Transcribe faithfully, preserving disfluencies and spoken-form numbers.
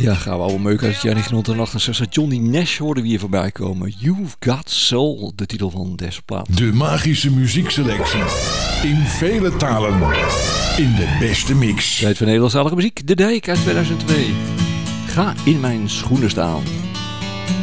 Ja, gaan we oude meuk uit het jaar negentien achtenzestig. Johnny Nash hoorden we hier voorbij komen. You've Got Soul, de titel van deze plaat. De magische muziekselectie. In vele talen. In de beste mix. Tijd voor Nederlandstalige muziek. De Dijk uit tweeduizend twee. Ga in mijn schoenen staan.